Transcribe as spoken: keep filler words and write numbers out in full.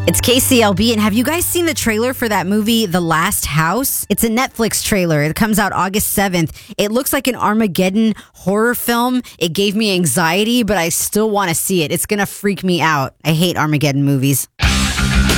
It's K C L B, and have you guys seen the trailer for that movie, The Last House? It's a Netflix trailer. It comes out August seventh. It looks like an Armageddon horror film. It gave me anxiety, but I still want to see it. It's going to freak me out. I hate Armageddon movies.